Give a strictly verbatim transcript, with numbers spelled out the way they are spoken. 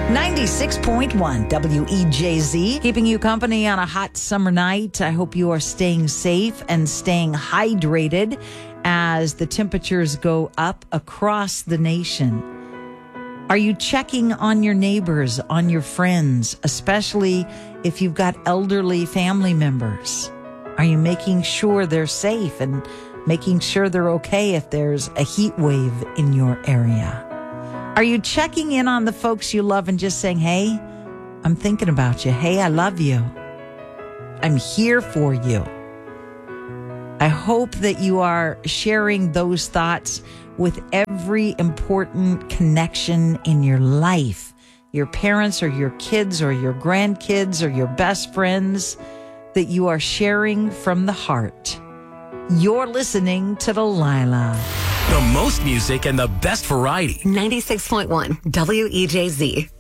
ninety-six point one W E J Z, keeping you company on a hot summer night. I hope you are staying safe and staying hydrated as the temperatures go up across the nation. Are you checking on your neighbors, on your friends, especially if you've got elderly family members? Are you making sure they're safe and making sure they're okay if there's a heat wave in your area? Are you checking in on the folks you love and just saying, hey, I'm thinking about you. Hey, I love you. I'm here for you. I hope that you are sharing those thoughts with every important connection in your life. Your parents or your kids or your grandkids or your best friends that you are sharing from the heart. You're listening to Delilah. The most music and the best variety. ninety-six point one W E J Z.